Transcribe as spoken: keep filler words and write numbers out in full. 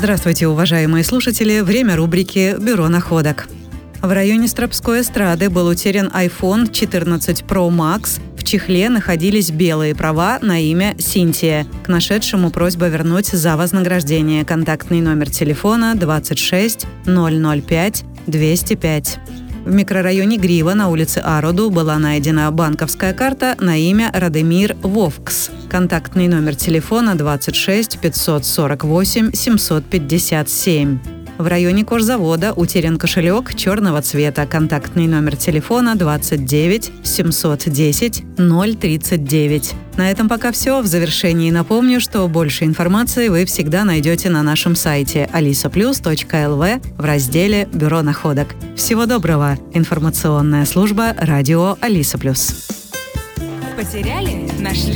Здравствуйте, уважаемые слушатели! Время рубрики «Бюро находок». В районе Стропской эстрады был утерян айфон четырнадцать про макс. В чехле находились белые права на имя Синтия. К нашедшему просьба вернуть за вознаграждение. Контактный номер телефона двадцать шесть ноль ноль пять двести пять. В микрорайоне Грива на улице Ароду была найдена банковская карта на имя Радемир Вовкс. Контактный номер телефона двадцать шесть пятьсот сорок восемь семьсот пятьдесят семь. В районе кожзавода утерян кошелек черного цвета. Контактный номер телефона двадцать девять семьсот десять ноль тридцать девять. На этом пока все. В завершении напомню, что больше информации вы всегда найдете на нашем сайте алиса плюс точка эл ви в разделе «Бюро находок». Всего доброго! Информационная служба радио Алиса Плюс. Потеряли? Нашли?